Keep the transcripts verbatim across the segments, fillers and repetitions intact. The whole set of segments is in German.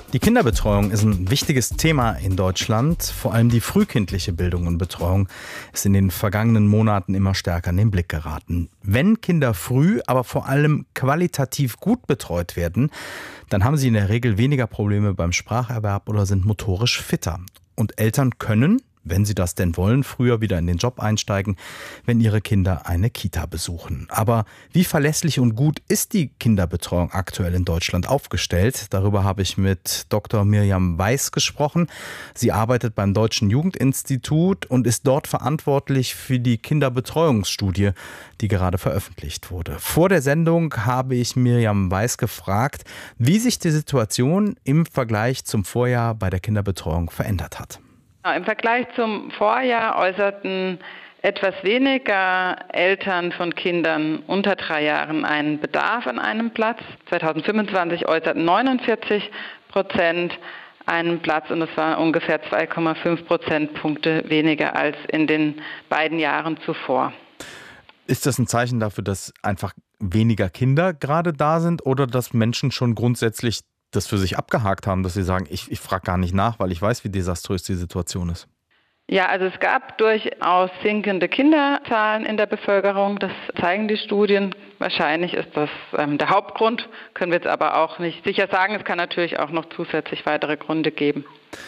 Die Kinderbetreuung ist ein wichtiges Thema in Deutschland. Vor allem die frühkindliche Bildung und Betreuung ist in den vergangenen Monaten immer stärker in den Blick geraten. Wenn Kinder früh, aber vor allem qualitativ gut betreut werden, dann haben sie in der Regel weniger Probleme beim Spracherwerb oder sind motorisch fitter. Und Eltern können, wenn sie das denn wollen, früher wieder in den Job einsteigen, wenn ihre Kinder eine Kita besuchen. Aber wie verlässlich und gut ist die Kinderbetreuung aktuell in Deutschland aufgestellt? Darüber habe ich mit Doktor Mirjam Weiß gesprochen. Sie arbeitet beim Deutschen Jugendinstitut und ist dort verantwortlich für die Kinderbetreuungsstudie, die gerade veröffentlicht wurde. Vor der Sendung habe ich Mirjam Weiß gefragt, wie sich die Situation im Vergleich zum Vorjahr bei der Kinderbetreuung verändert hat. Im Vergleich zum Vorjahr äußerten etwas weniger Eltern von Kindern unter drei Jahren einen Bedarf an einem Platz. zweitausendfünfundzwanzig äußerten neunundvierzig Prozent einen Platz und es war ungefähr zwei Komma fünf Prozentpunkte weniger als in den beiden Jahren zuvor. Ist das ein Zeichen dafür, dass einfach weniger Kinder gerade da sind oder dass Menschen schon grundsätzlich das für sich abgehakt haben, dass sie sagen, ich, ich frage gar nicht nach, weil ich weiß, wie desaströs die Situation ist? Ja, also es gab durchaus sinkende Kinderzahlen in der Bevölkerung. Das zeigen die Studien. Wahrscheinlich ist das ähm, der Hauptgrund, können wir jetzt aber auch nicht sicher sagen. Es kann natürlich auch noch zusätzlich weitere Gründe geben.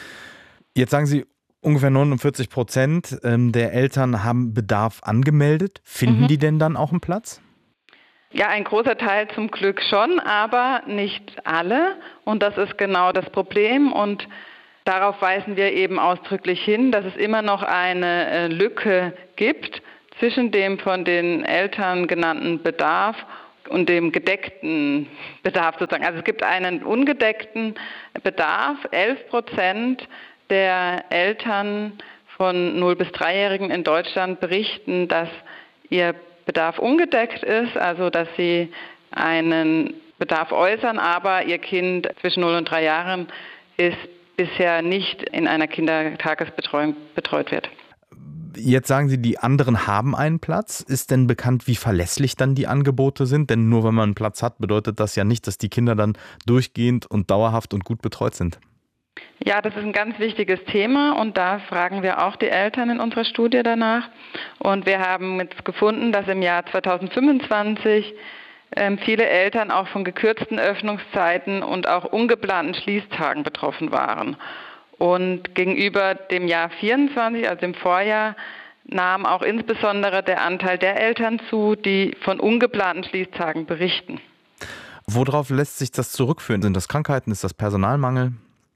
Jetzt sagen Sie, ungefähr neunundvierzig Prozent der Eltern haben Bedarf angemeldet. Finden mhm. die denn dann auch einen Platz? Ja, ein großer Teil zum Glück schon, aber nicht alle. Und das ist genau das Problem. Und darauf weisen wir eben ausdrücklich hin, dass es immer noch eine Lücke gibt zwischen dem von den Eltern genannten Bedarf und dem gedeckten Bedarf sozusagen. Also es gibt einen ungedeckten Bedarf. elf Prozent der Eltern von null bis dreijährigen in Deutschland berichten, dass ihr Bedarf ungedeckt ist, also dass sie einen Bedarf äußern, aber ihr Kind zwischen null und drei Jahren ist bisher nicht in einer Kindertagesbetreuung betreut wird. Jetzt sagen Sie, die anderen haben einen Platz. Ist denn bekannt, wie verlässlich dann die Angebote sind? Denn nur wenn man einen Platz hat, bedeutet das ja nicht, dass die Kinder dann durchgehend und dauerhaft und gut betreut sind. Ja, das ist ein ganz wichtiges Thema und da fragen wir auch die Eltern in unserer Studie danach. Und wir haben jetzt gefunden, dass im Jahr zweitausendfünfundzwanzig ähm, viele Eltern auch von gekürzten Öffnungszeiten und auch ungeplanten Schließtagen betroffen waren. Und gegenüber dem Jahr vierundzwanzig, also dem Vorjahr, nahm auch insbesondere der Anteil der Eltern zu, die von ungeplanten Schließtagen berichten. Worauf lässt sich das zurückführen? Sind das Krankheiten? Ist das Personalmangel?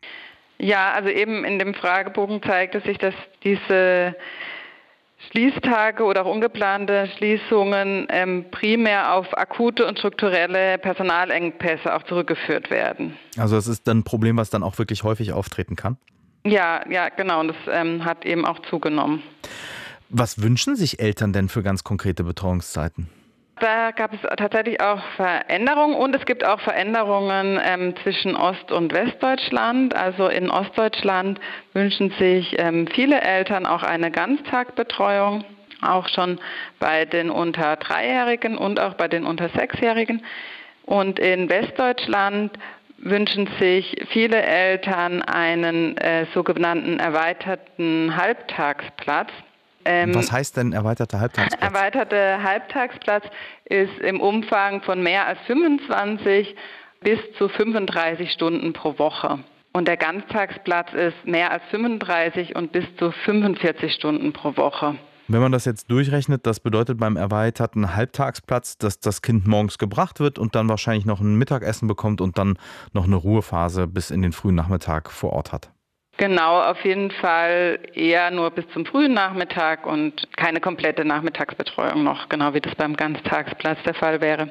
Ja, also eben in dem Fragebogen zeigt es sich, dass diese Schließtage oder auch ungeplante Schließungen ähm, primär auf akute und strukturelle Personalengpässe auch zurückgeführt werden. Also es ist dann ein Problem, was dann auch wirklich häufig auftreten kann? Ja, ja, genau. Und das ähm, hat eben auch zugenommen. Was wünschen sich Eltern denn für ganz konkrete Betreuungszeiten? Da gab es tatsächlich auch Veränderungen und es gibt auch Veränderungen ähm, zwischen Ost- und Westdeutschland. Also in Ostdeutschland wünschen sich ähm, viele Eltern auch eine Ganztagbetreuung, auch schon bei den unter Dreijährigen und auch bei den unter Sechsjährigen. Und in Westdeutschland wünschen sich viele Eltern einen äh, sogenannten erweiterten Halbtagsplatz. Was heißt denn erweiterter Halbtagsplatz? Erweiterter Halbtagsplatz ist im Umfang von mehr als fünfundzwanzig bis zu fünfunddreißig Stunden pro Woche. Und der Ganztagsplatz ist mehr als fünfunddreißig und bis zu fünfundvierzig Stunden pro Woche. Wenn man das jetzt durchrechnet, das bedeutet beim erweiterten Halbtagsplatz, dass das Kind morgens gebracht wird und dann wahrscheinlich noch ein Mittagessen bekommt und dann noch eine Ruhephase bis in den frühen Nachmittag vor Ort hat. Genau, auf jeden Fall eher nur bis zum frühen Nachmittag und keine komplette Nachmittagsbetreuung noch, genau wie das beim Ganztagsplatz der Fall wäre.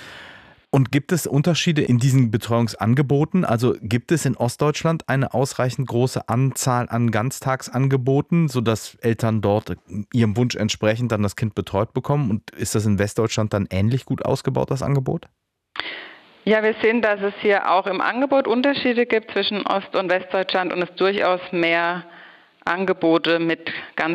Und gibt es Unterschiede in diesen Betreuungsangeboten? Also gibt es in Ostdeutschland eine ausreichend große Anzahl an Ganztagsangeboten, sodass Eltern dort ihrem Wunsch entsprechend dann das Kind betreut bekommen? Und ist das in Westdeutschland dann ähnlich gut ausgebaut, das Angebot? Ja, wir sehen, dass es hier auch im Angebot Unterschiede gibt zwischen Ost- und Westdeutschland und es durchaus mehr Angebote mit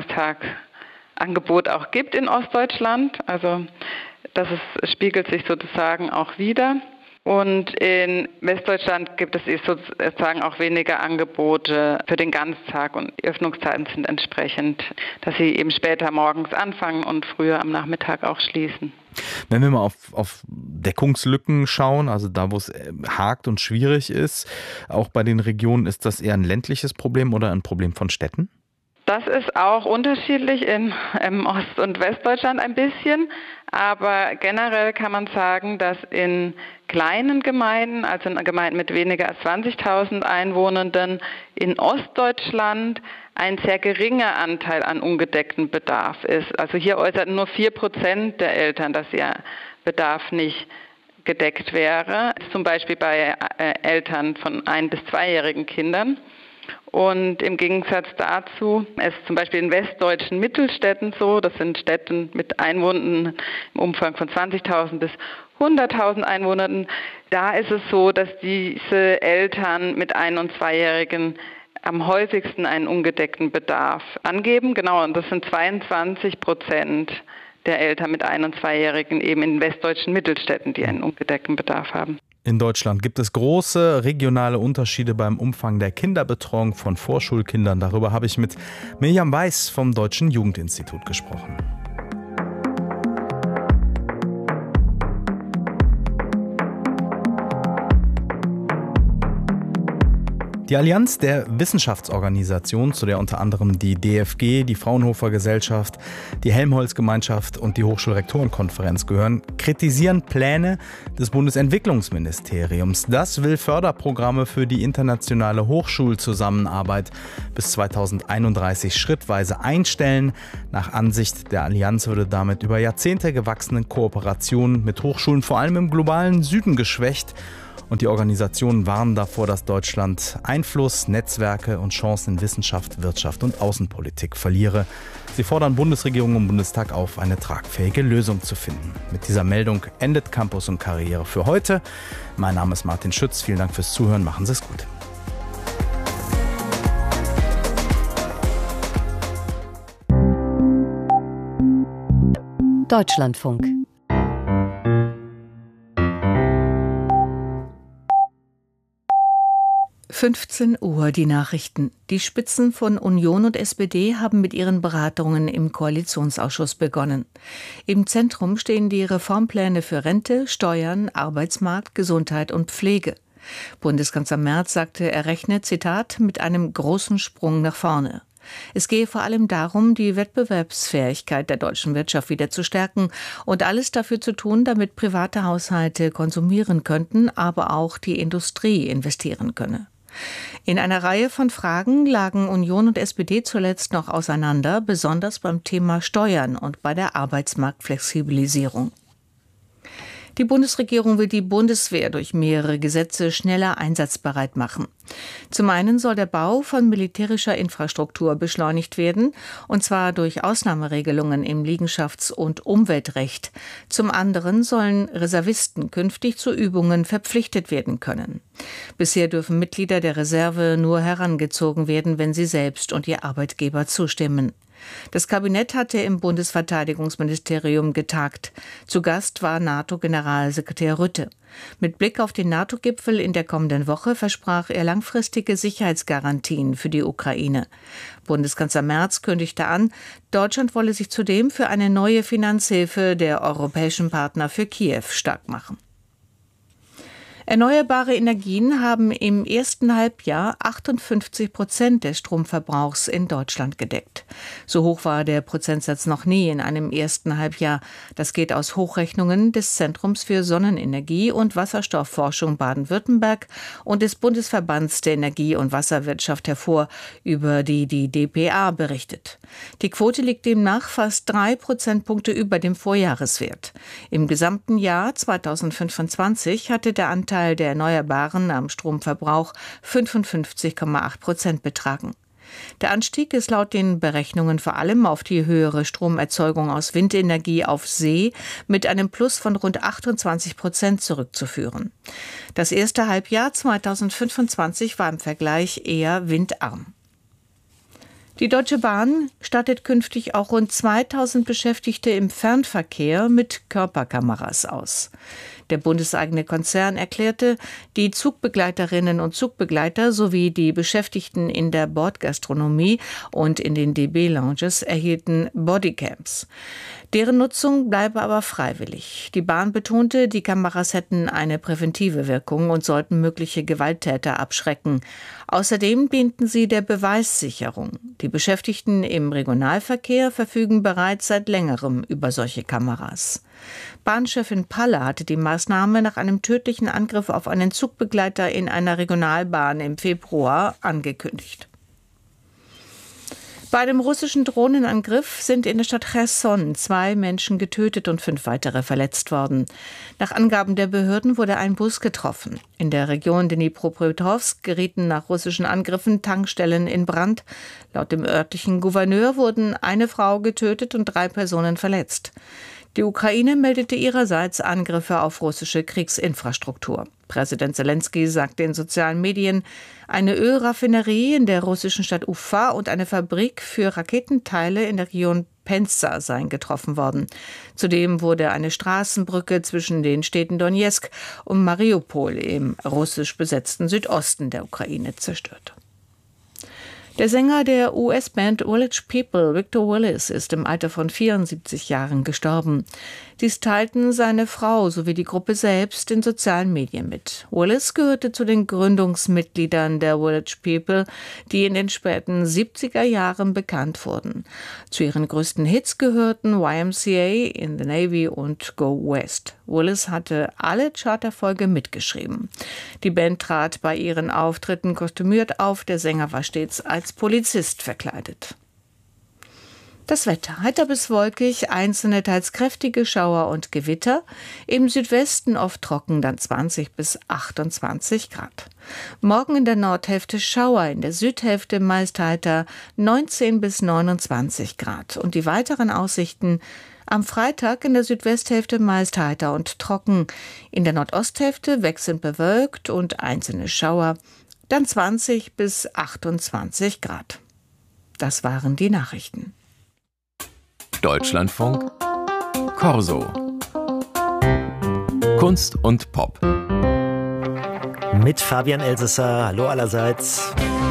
Ganztagangebot auch gibt in Ostdeutschland. Also das ist, spiegelt sich sozusagen auch wider. Und in Westdeutschland gibt es sozusagen auch weniger Angebote für den Ganztag und die Öffnungszeiten sind entsprechend, dass sie eben später morgens anfangen und früher am Nachmittag auch schließen. Wenn wir mal auf, auf Deckungslücken schauen, also da, wo es hakt und schwierig ist, auch bei den Regionen, ist das eher ein ländliches Problem oder ein Problem von Städten? Das ist auch unterschiedlich in ähm, Ost- und Westdeutschland ein bisschen, aber generell kann man sagen, dass in kleinen Gemeinden, also in Gemeinden mit weniger als zwanzigtausend Einwohnern, in Ostdeutschland ein sehr geringer Anteil an ungedecktem Bedarf ist. Also hier äußerten nur vier Prozent der Eltern, dass ihr Bedarf nicht gedeckt wäre, zum Beispiel bei äh, Eltern von ein- bis zweijährigen Kindern. Und im Gegensatz dazu ist zum Beispiel in westdeutschen Mittelstädten so, das sind Städten mit Einwohnern im Umfang von zwanzigtausend bis hunderttausend Einwohnern, da ist es so, dass diese Eltern mit ein- und zweijährigen am häufigsten einen ungedeckten Bedarf angeben. Genau, und das sind zweiundzwanzig Prozent der Eltern mit ein- und zweijährigen eben in westdeutschen Mittelstädten, die einen ungedeckten Bedarf haben. In Deutschland gibt es große regionale Unterschiede beim Umfang der Kinderbetreuung von Vorschulkindern. Darüber habe ich mit Mirjam Weiß vom Deutschen Jugendinstitut gesprochen. Die Allianz der Wissenschaftsorganisationen, zu der unter anderem die D F G, die Fraunhofer Gesellschaft, die Helmholtz-Gemeinschaft und die Hochschulrektorenkonferenz gehören, kritisieren Pläne des Bundesentwicklungsministeriums. Das will Förderprogramme für die internationale Hochschulzusammenarbeit bis zweitausendeinunddreißig schrittweise einstellen. Nach Ansicht der Allianz würde damit über Jahrzehnte gewachsene Kooperation mit Hochschulen vor allem im globalen Süden geschwächt. Und die Organisationen warnen davor, dass Deutschland Einfluss, Netzwerke und Chancen in Wissenschaft, Wirtschaft und Außenpolitik verliere. Sie fordern Bundesregierung und Bundestag auf, eine tragfähige Lösung zu finden. Mit dieser Meldung endet Campus und Karriere für heute. Mein Name ist Martin Schütz. Vielen Dank fürs Zuhören. Machen Sie es gut. Deutschlandfunk. fünfzehn Uhr die Nachrichten. Die Spitzen von Union und S P D haben mit ihren Beratungen im Koalitionsausschuss begonnen. Im Zentrum stehen die Reformpläne für Rente, Steuern, Arbeitsmarkt, Gesundheit und Pflege. Bundeskanzler Merz sagte, er rechne, Zitat, mit einem großen Sprung nach vorne. Es gehe vor allem darum, die Wettbewerbsfähigkeit der deutschen Wirtschaft wieder zu stärken und alles dafür zu tun, damit private Haushalte konsumieren könnten, aber auch die Industrie investieren könne. In einer Reihe von Fragen lagen Union und S P D zuletzt noch auseinander, besonders beim Thema Steuern und bei der Arbeitsmarktflexibilisierung. Die Bundesregierung will die Bundeswehr durch mehrere Gesetze schneller einsatzbereit machen. Zum einen soll der Bau von militärischer Infrastruktur beschleunigt werden, und zwar durch Ausnahmeregelungen im Liegenschafts- und Umweltrecht. Zum anderen sollen Reservisten künftig zu Übungen verpflichtet werden können. Bisher dürfen Mitglieder der Reserve nur herangezogen werden, wenn sie selbst und ihr Arbeitgeber zustimmen. Das Kabinett hatte im Bundesverteidigungsministerium getagt. Zu Gast war NATO-Generalsekretär Rutte. Mit Blick auf den NATO-Gipfel in der kommenden Woche versprach er langfristige Sicherheitsgarantien für die Ukraine. Bundeskanzler Merz kündigte an, Deutschland wolle sich zudem für eine neue Finanzhilfe der europäischen Partner für Kiew stark machen. Erneuerbare Energien haben im ersten Halbjahr achtundfünfzig Prozent des Stromverbrauchs in Deutschland gedeckt. So hoch war der Prozentsatz noch nie in einem ersten Halbjahr. Das geht aus Hochrechnungen des Zentrums für Sonnenenergie und Wasserstoffforschung Baden-Württemberg und des Bundesverbands der Energie- und Wasserwirtschaft hervor, über die die D P A berichtet. Die Quote liegt demnach fast drei Prozentpunkte über dem Vorjahreswert. Im gesamten Jahr zweitausendfünfundzwanzig hatte der Anteil der Erneuerbaren am Stromverbrauch fünfundfünfzig Komma acht Prozent betragen. Der Anstieg ist laut den Berechnungen vor allem auf die höhere Stromerzeugung aus Windenergie auf See mit einem Plus von rund achtundzwanzig Prozent zurückzuführen. Das erste Halbjahr zweitausendfünfundzwanzig war im Vergleich eher windarm. Die Deutsche Bahn stattet künftig auch rund zweitausend Beschäftigte im Fernverkehr mit Körperkameras aus. Der bundeseigene Konzern erklärte, die Zugbegleiterinnen und Zugbegleiter sowie die Beschäftigten in der Bordgastronomie und in den D B-Lounges erhielten Bodycams. Deren Nutzung bleibe aber freiwillig. Die Bahn betonte, die Kameras hätten eine präventive Wirkung und sollten mögliche Gewalttäter abschrecken. Außerdem dienten sie der Beweissicherung. Die Beschäftigten im Regionalverkehr verfügen bereits seit längerem über solche Kameras. Bahnchefin Palle hatte die Maßnahme nach einem tödlichen Angriff auf einen Zugbegleiter in einer Regionalbahn im Februar angekündigt. Bei einem russischen Drohnenangriff sind in der Stadt Cherson zwei Menschen getötet und fünf weitere verletzt worden. Nach Angaben der Behörden wurde ein Bus getroffen. In der Region Dnipropetrovsk gerieten nach russischen Angriffen Tankstellen in Brand. Laut dem örtlichen Gouverneur wurden eine Frau getötet und drei Personen verletzt. Die Ukraine meldete ihrerseits Angriffe auf russische Kriegsinfrastruktur. Präsident Zelensky sagte in sozialen Medien, eine Ölraffinerie in der russischen Stadt Ufa und eine Fabrik für Raketenteile in der Region Penza seien getroffen worden. Zudem wurde eine Straßenbrücke zwischen den Städten Donezk und Mariupol im russisch besetzten Südosten der Ukraine zerstört. Der Sänger der U S-Band Village People, Victor Willis, ist im Alter von vierundsiebzig Jahren gestorben. Dies teilten seine Frau sowie die Gruppe selbst in sozialen Medien mit. Willis gehörte zu den Gründungsmitgliedern der Village People, die in den späten siebziger Jahren bekannt wurden. Zu ihren größten Hits gehörten Y M C A, In the Navy und Go West. Willis hatte alle Charterfolge mitgeschrieben. Die Band trat bei ihren Auftritten kostümiert auf, der Sänger war stets als Polizist verkleidet. Das Wetter. Heiter bis wolkig, einzelne teils kräftige Schauer und Gewitter. Im Südwesten oft trocken, dann zwanzig bis achtundzwanzig Grad. Morgen in der Nordhälfte Schauer, in der Südhälfte meist heiter, neunzehn bis neunundzwanzig Grad. Und die weiteren Aussichten: am Freitag in der Südwesthälfte meist heiter und trocken. In der Nordosthälfte wechselnd bewölkt und einzelne Schauer. Dann zwanzig bis achtundzwanzig Grad. Das waren die Nachrichten. Deutschlandfunk Corso. Kunst und Pop. Mit Fabian Elsässer. Hallo allerseits.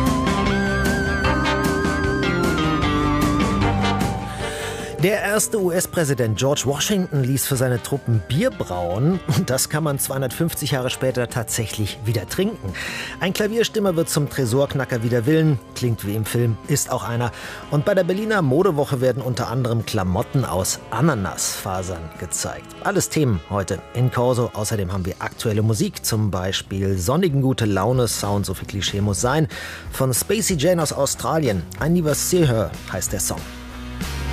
Der erste U S-Präsident George Washington ließ für seine Truppen Bier brauen. Und das kann man zweihundertfünfzig Jahre später tatsächlich wieder trinken. Ein Klavierstimmer wird zum Tresorknacker wider Willen. Klingt wie im Film, ist auch einer. Und bei der Berliner Modewoche werden unter anderem Klamotten aus Ananasfasern gezeigt. Alles Themen heute in Corso. Außerdem haben wir aktuelle Musik, zum Beispiel sonnigen gute Laune Sound, so viel Klischee muss sein, von Spacey Jane aus Australien. I Never See Her heißt der Song.